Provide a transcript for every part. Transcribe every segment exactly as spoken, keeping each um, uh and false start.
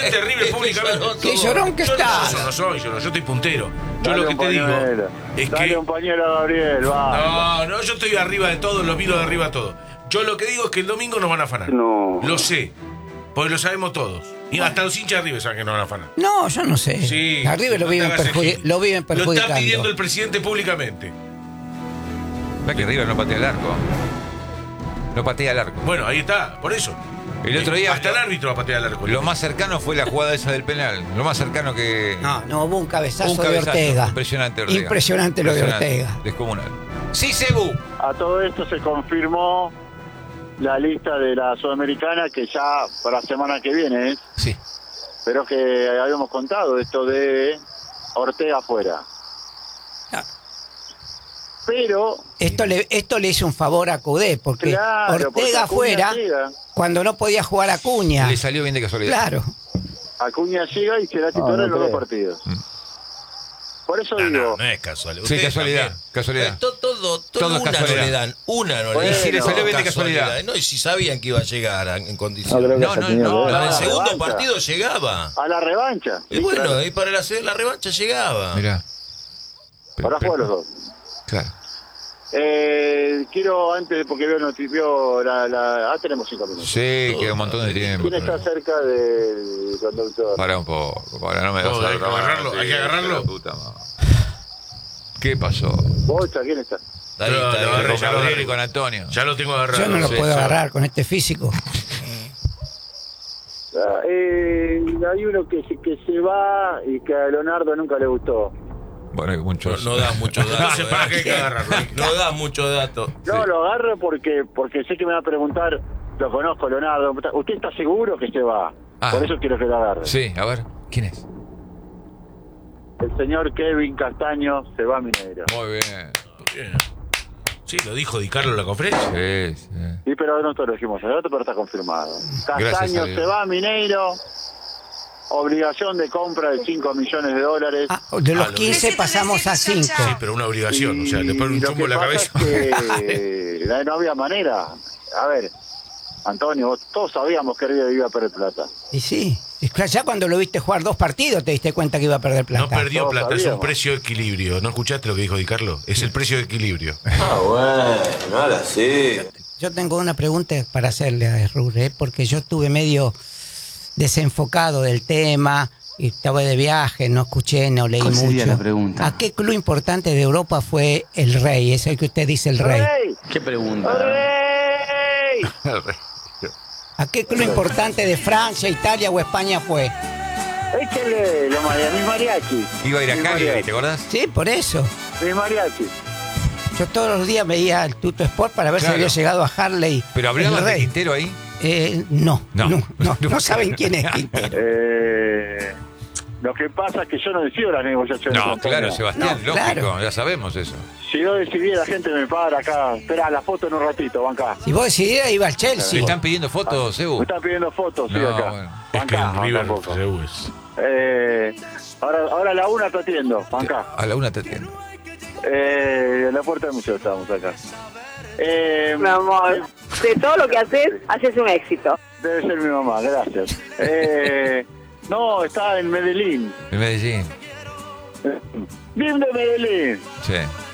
presidente de River públicamente. Qué llorón que Yo está. no, yo no soy, yo no, yo estoy puntero. Yo Dale lo que un te digo pañuelo. es Dale que... un pañuelo a Gabriel, va. No, no, yo estoy arriba de todo, lo miro de arriba todo. Yo lo que digo es que el domingo nos van a afanar. No. Lo sé, porque lo sabemos todos. Y hasta los hinchas de River saben que nos van a afanar. No, yo no sé. Sí. A River lo no te viven, hagas el perjudi- gil. lo viven Lo perjudicando. está pidiendo el presidente públicamente. Va que River no patea el arco. No patea el arco. Bueno, ahí está, por eso. El otro día- Hasta el árbitro va a patear el arco. Lo más cercano fue la jugada esa del penal. Lo más cercano que... No, no, hubo un cabezazo, Un cabezazo. de Ortega. Impresionante Ortega. Impresionante lo de Impresionante. Ortega. Descomunal. Sí, Cebu. A todo esto se confirmó la lista de la Sudamericana que ya para la semana que viene, ¿eh? Sí. Pero que habíamos contado esto de Ortega afuera. Ah. Pero, Esto le, esto le hizo un favor a Cudé, porque claro, porque Ortega Acuña afuera, llega, cuando no podía jugar a Acuña. Le salió bien de casualidad. Claro. Acuña llega y será titular no en los dos creo. partidos. Mm. Por eso No, digo, no, no es casual. Sí, Ustedes casualidad. también. Casualidad. Todo, todo, todo, Todo es una casualidad. no le dan, una no le Bueno, dan. Y si le salió bien de casualidad. No, y si sabían que iba a llegar a- en No condiciones. creo que No, haya no, tenido no, que ver. Para el la segundo revancha. partido llegaba. a la revancha. Y Sí, bueno, claro. y para la, la revancha llegaba. Mirá. Ahora juegan los dos. Claro. Eh, quiero antes, porque veo, noti- veo la, la... Ah, tenemos cinco minutos. Sí, queda un montón de tiempo. ¿Quién está cerca del conductor? Para un poco, para no me No, vas a hay que agarrarlo, hay que agarrarlo. Puta madre. ¿Qué pasó? Bocha, ¿quién está? Está ahí, Pero está ahí. lo agarré, Con ya lo Gabriel agarré. y con Antonio. Ya lo tengo agarrado. Yo no lo sí, puedo sí. agarrar con este físico. Ah, eh, hay uno que, se- que se va y que a Leonardo nunca le gustó. Bueno, hay No, muchos. no da mucho dato. Entonces, ¿para eh. qué hay que agarrarlo? No da mucho dato. No, lo agarro porque porque sé que me va a preguntar, lo conozco, Leonardo. ¿Usted está seguro que se va? Ah. Por eso quiero que lo agarre. Sí, a ver, ¿quién es? El señor Kevin Castaño se va a Mineiro. Muy bien. Bien. Sí, lo dijo Di Carlo en la conferencia. Sí, sí. Sí, pero nosotros lo dijimos el otro, pero está confirmado. Gracias Castaño a Dios. se va a Mineiro. Obligación de compra de cinco millones de dólares. Ah, de los Ah, lo quince pasamos a cinco. Sí, pero una obligación. O sea, le ponen un Y lo chumbo en que la pasa cabeza. es que no había manera. A ver, Antonio, vos- todos sabíamos que River iba a perder plata. Y sí, ya cuando lo viste jugar dos partidos te diste cuenta que iba a perder plata. No perdió Todos plata, es un sabíamos. precio de equilibrio. ¿No escuchaste lo que dijo Di Carlo? Es el precio de equilibrio. Ah, bueno, ahora sí. Yo tengo una pregunta para hacerle a Rur, ¿eh? Porque yo estuve medio desenfocado del tema, y estaba de viaje, no escuché, no leí ¿Cuál mucho. sería la pregunta? ¿A qué club importante de Europa fue el Rey? Es el que usted dice el Rey. ¡Rey! ¿Qué pregunta? ¡Rey! ¿A qué club importante de Francia, Italia o España fue? Échale los mariachis, mis mariachi. Iba a ir a Mis Cagliari, mariachi, ¿te acordás? Sí, por eso. mis mariachi. Yo todos los días veía el Tuto Sport para ver Claro. si había llegado a Harley. Pero el hablabas de Rey. Quintero ahí. Eh, no, No. no, no, no, no saben quién es Quintero. Eh, lo que pasa es que yo no decido las negociaciones. No, Antonio. claro, Sebastián, No, lógico, claro. ya sabemos eso. Si yo decidiera, la gente me para acá. Espera la foto en un ratito, banca. Si vos decidieras, iba al ¿Le Chelsea. están pidiendo fotos, Me Cebu? están pidiendo fotos, sí, No, acá. bueno. Es que Bancá, en River tampoco. se es. Eh, ahora, ahora a la una te atiendo, banca. A la una te atiendo. Eh, en la puerta del museo estamos acá. Eh, Mi amor, de todo lo que haces, haces un éxito. Debe ser mi mamá, gracias. Eh, no, está en Medellín. En Medellín. Bien de Medellín. Sí.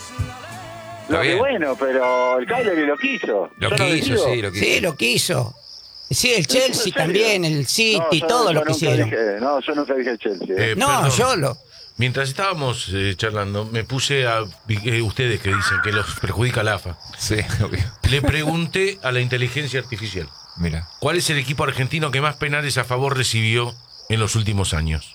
Lo que bien. bueno, pero el Cagliari lo quiso. Lo Yo no quiso, decido. sí, lo quiso. Sí, lo quiso. Sí, el Chelsea ¿En serio? también, el City, No, yo- todo yo lo que nunca hicieron. dije- no, yo nunca dije el Chelsea. eh. Eh, No, perdón. yo lo. Mientras estábamos eh, charlando, me puse a eh, ustedes que dicen que los perjudica la A F A. Sí, obvio. Le pregunté a la inteligencia artificial, Mira. ¿cuál es el equipo argentino que más penales a favor recibió en los últimos años?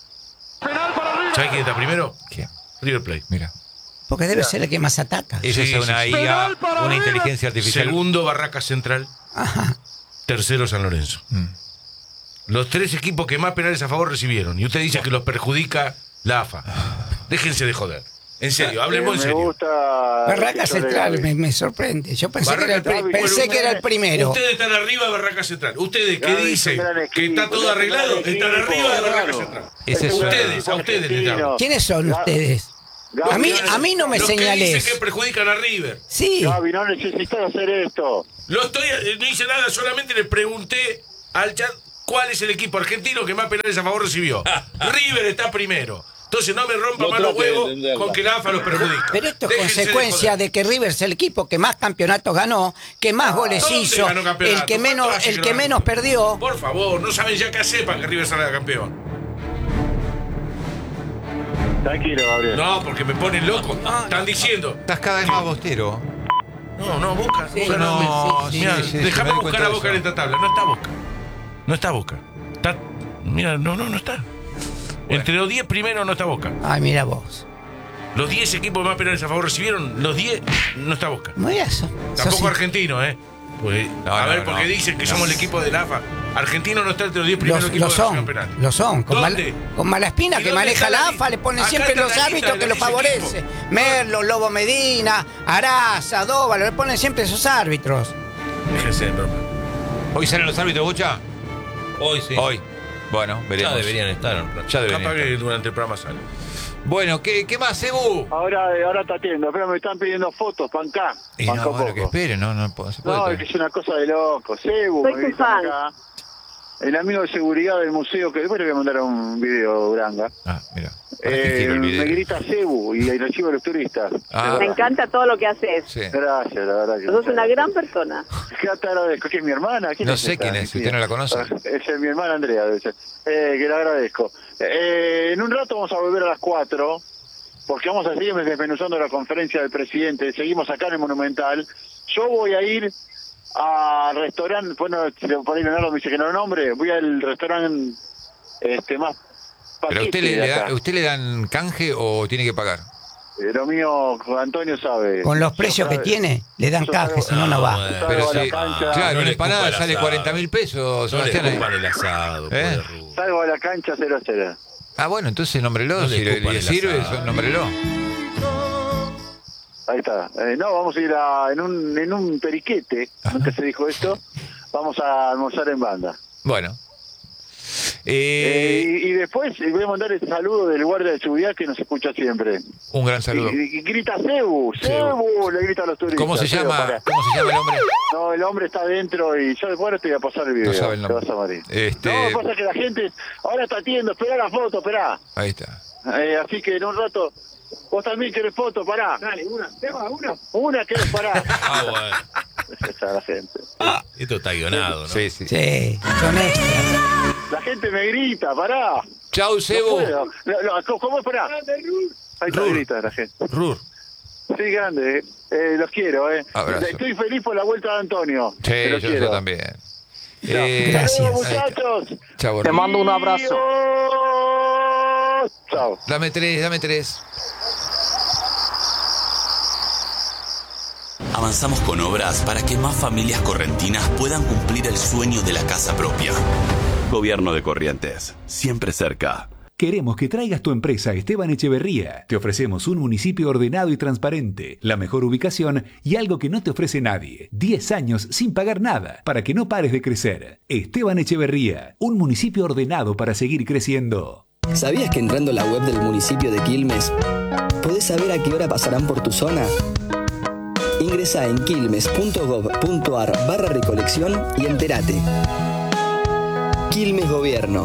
¿Sabes quién está primero? ¿Quién? River Plate. Mira. Porque debe ser el que más ataca. Esa Sí, es una sí, I A, una inteligencia artificial. Segundo, Barraca Central. Ajá. Tercero, San Lorenzo. Mm. Los tres equipos que más penales a favor recibieron. Y usted dice que los perjudica la A F A. Déjense de joder. En serio, hablemos en me serio. gusta. Barraca el que yo le Central gané. me, me sorprende. Yo pensé que, era el, Barraca pri- Central, pensé bueno, que era el primero. Ustedes están arriba de Barraca Central. Ustedes que Gaby, dicen es un gran que está equipo, todo es un arreglado, gran están equipo, arriba de Barraca claro. Central. Ese es un- Ustedes, a ustedes les hablo. ¿Quiénes son Gaby, ustedes? A mí, a mí no me Los que señales. dicen que perjudican a River. Sí. Gaby, no necesitas hacer esto. Lo estoy, no hice nada, solamente le pregunté al chat ¿Cuál es el equipo argentino que más penales a favor recibió? River está primero. Entonces no me rompa No más los trate de huevos entenderla. con que la A F A los perjudica. Pero esto es Déjense de consecuencia joder. de que River es el equipo que más campeonatos ganó, que más goles ¿Dónde hizo, ganó campeonato? el que ¿Cuánto menos, hace el que que no menos ganó? perdió. Por favor, no saben ya que sepan que River salga campeón. Tranquilo, Gabriel. No, porque me ponen loco. Están diciendo. Estás cada vez más bostero. No, no, Boca. Sí, Boca no, no. sí, Mira, sí, sí, déjame me di buscar cuenta a de Boca eso. en esta tabla. No está Boca. No está Boca. Está. Mira, no, no, no está. Entre los diez primeros no está Boca. Ay, mira vos. Los diez equipos más penales a favor recibieron, los diez no está Boca. Muy eso. Tampoco Eso sí. argentino, ¿eh? Pues, No, a no, ver, porque no. dicen que No. somos el equipo del A F A. Argentino no está entre los diez primeros Los, equipos lo que reciben son, penales. lo son. Con, Mal- ¿Dónde? con Malaspina, ¿Y que dónde maneja está la la A F A, le lista? ponen Acá siempre está los la lista árbitros de que los lo diez favorece. equipos. Merlo, Lobo Medina, Araza, Dóvalo, le ponen siempre esos árbitros. Déjense de broma. ¿Hoy salen los árbitros, Bocha? Hoy sí. Hoy. Bueno, veremos. Ya deberían estar. Ya deberían Capaz estar. que durante el programa sale. Bueno, ¿qué, qué más, Ebu? Ahora, ahora está atiendo, pero me están pidiendo fotos, panca. Y Panca no, bueno, poco. que espere, no, no, no se puede. No, es que es una cosa de loco. Cebu, Soy me tu gritan fan. acá. El amigo de seguridad del museo, que después le voy a mandar un video, Granga. Ah, mira. ¿Para qué Eh, quiero el me video? grita Cebu y recibo a los turistas. Ah. De Me verdad. encanta todo lo que haces. Sí. Gracias, la verdad que Sos una gran persona. Ya te agradezco. ¿Qué es mi hermana? ¿Quién No es sé esta? quién es, ¿usted no la conoce? Ah, Es mi hermana Andrea, debe ser. Eh, que le agradezco. Eh, en un rato vamos a volver a las cuatro, porque vamos a seguir desmenuzando la conferencia del presidente. Seguimos acá en el Monumental. Yo voy a ir al restaurante, bueno, por ahí Leonardo me dice que no lo nombre, voy al restaurante este más ¿Pero a usted paquete le, de le da, acá. usted le dan canje o tiene que pagar? Eh, Lo mío, Antonio sabe. Con los Yo precios que sabe. tiene, le dan Yo canje, salgo- si no, no va. Salgo Pero a la si, cancha, claro, no una le empanada escupa el sale asado. cuarenta mil pesos, No le Sebastián. ahí. escupan el asado, ¿Eh? pobre Rubén. salgo a la cancha cero a cero. Ah, bueno, entonces nómbrelo. No le si le, escupan le el sirve, asado. eso, nómbrelo. Ahí está. Eh, no, vamos a ir a, en, un, en un periquete, nunca se dijo esto, vamos a almorzar en banda. Bueno. Eh, Eh, y, y después eh, voy a mandar el saludo del guardia de seguridad que nos escucha siempre. un gran saludo. Y, y grita Cebu, Cebu, le grita a los turistas. ¿Cómo se Cebu, llama? pará. ¿Cómo se llama el hombre? No, el hombre está adentro y yo después te voy a pasar el video. No sabe el nombre. Te vas a morir. Este- No, lo que pasa es que la gente ahora está atiendo, espera la foto, espera. Ahí está. Eh, así que en un rato, vos también querés foto, pará. Dale, una, una. Una querés, pará. Ah, bueno. Esa es la gente. Ah, esto está guionado, ¿no? Sí, sí. Sí, son extras. La gente me grita, pará. Chau, No Cebu. puedo. No, no, ¿Cómo es pará? Ahí está, grita la gente. Rur. Sí, grande, eh. Eh, los quiero, eh. Abrazo. Estoy feliz por la vuelta de Antonio. Sí, Te lo yo, quiero. yo también. Eh, Gracias. Saludos, ahí está. muchachos. Chau, Te Rur. mando un abrazo. Dios. Chao. Dame tres, dame tres. Avanzamos con obras para que más familias correntinas puedan cumplir el sueño de la casa propia. Gobierno de Corrientes, siempre cerca. Queremos que traigas tu empresa a Esteban Echeverría. Te ofrecemos un municipio ordenado y transparente, la mejor ubicación y algo que no te ofrece nadie. diez años sin pagar nada, para que no pares de crecer. Esteban Echeverría, un municipio ordenado para seguir creciendo. ¿Sabías que entrando a la web del municipio de Quilmes, podés saber a qué hora pasarán por tu zona? Ingresa en quilmes.gov.ar barra recolección y entérate. Quilmes Gobierno.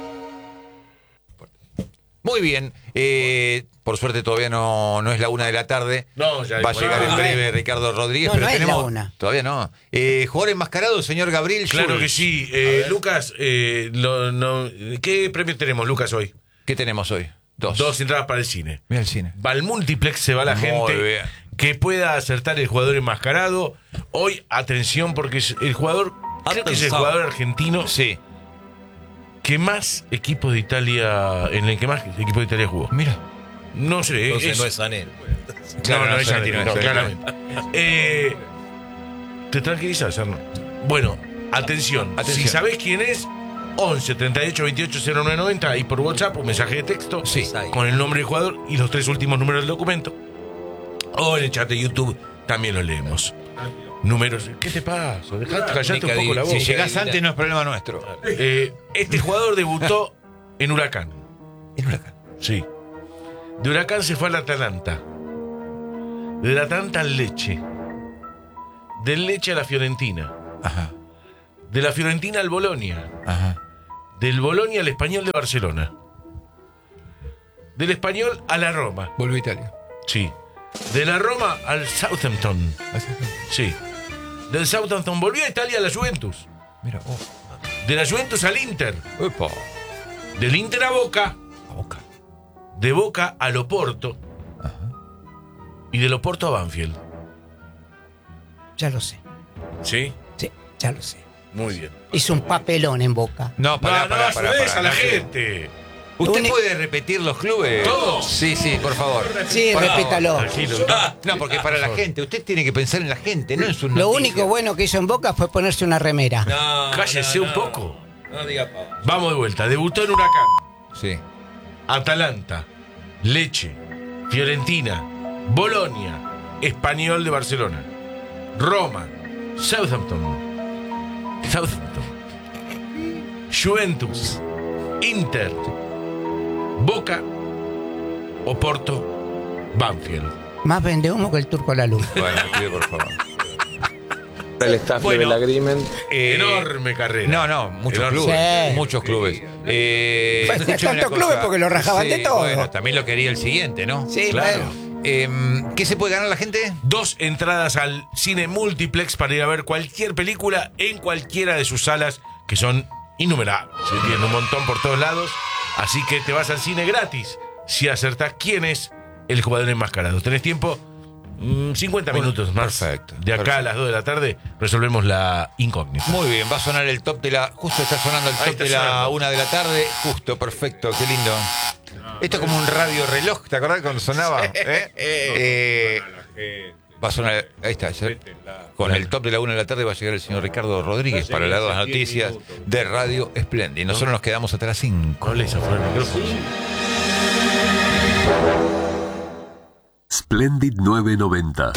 Muy bien. Eh, por suerte todavía no, no es la una de la tarde. No, ya Va a es- llegar en Ah, breve Ricardo Rodríguez. No, pero no es tenemos, la una. Todavía no. Eh, jugador enmascarado, señor Gabriel. Claro Schulz. que sí. Eh, Lucas, eh, lo- no- ¿qué premio tenemos, Lucas, hoy? ¿Qué tenemos hoy? Dos. Dos entradas para el cine. Mira el cine. Va al multiplex, se va la Muy gente bien. que pueda acertar el jugador enmascarado. Hoy, atención, porque es el jugador, creo que es el Atención. jugador argentino Sí. que más equipos de Italia, en el que más equipos de Italia jugó. Mira. No sé, Entonces es- no es Anel. Claro, no, no, es no, argentino, no, no, no, claramente. Eh, ¿Te tranquilizas, Arno? Bueno, atención. Atención. Si sabés quién es, once treinta y ocho veintiocho cero nueve noventa y por WhatsApp un mensaje de texto Sí. con el nombre del jugador y los tres últimos números del documento. O en el chat de YouTube también lo leemos. Números. ¿Qué te pasa? Dejate, callate un poco la boca. Si llegás antes no es problema nuestro. Eh, este jugador debutó en Huracán. En Huracán. Sí. De Huracán se fue al Atalanta. Del Atalanta al Leche. Del Leche a la Fiorentina. Ajá. De la Fiorentina al Bolonia. Ajá. Del Bolonia al Español de Barcelona. Del Español a la Roma. Volvió a Italia. Sí. De la Roma al Southampton. Sí. Del Southampton volvió a Italia a la Juventus. Mira, oh. De la Juventus al Inter. Opa. Del Inter a Boca. A Boca. De Boca al Oporto. Ajá. Y del Oporto a Banfield. Ya lo sé. ¿Sí? Sí, ya lo sé. Muy bien. Hizo un papelón en Boca. No, pará, no, pará, no, pará, ayudés pará, a la no sé. gente. ¿Usted Único- puede repetir los clubes? ¿Todos? Sí, sí, por favor. Sí, Por favor. repítalo. Tranquilo. No, porque para la gente, usted tiene que pensar en la gente, no en sus Lo noticias. único bueno que hizo en Boca fue ponerse una remera. No, Cállese no, un no. poco. No diga pavo. Vamos de vuelta. Debutó en Huracán. Sí. Atalanta. Leche. Fiorentina. Bolonia. Español de Barcelona. Roma. Southampton. Southampton. Juventus. Inter. Boca. Oporto. Banfield. Más vende humo que el turco a la luz. Bueno, pido por favor. El staff Bueno, del agreement. Eh, Enorme carrera. No, no, muchos Enorme. clubes. Sí. Muchos clubes. Eh, Pues, escúcheme tantos una clubes cosa. porque lo rajaban Sí, de todo. Bueno, también lo quería el siguiente, ¿no? Sí, Claro. bueno. Eh, ¿Qué se puede ganar la gente? Dos entradas al cine multiplex para ir a ver cualquier película en cualquiera de sus salas, que son innumerables. Se tienen un montón por todos lados. Así que te vas al cine gratis si acertás quién es el jugador enmascarado. ¿Tenés tiempo? Mm, cincuenta minutos más. Perfecto, De acá perfecto. a las dos de la tarde resolvemos la incógnita. Muy bien, va a sonar el top de la... Justo está sonando el Ahí top está de la sonando. una de la tarde. Justo, perfecto, qué lindo. Esto es como un radio reloj, ¿te acordás cuando sonaba? ¿Eh? Eh, va a sonar... Ahí está. ya- Con el top de la una de la tarde va a llegar el señor Ricardo Rodríguez para leer las noticias de Radio Splendid. Nosotros nos quedamos hasta las cinco. No le hice afuera el micrófono. Splendid novecientos noventa.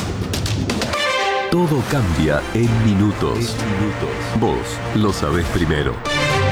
Todo cambia en minutos. Vos lo sabés primero.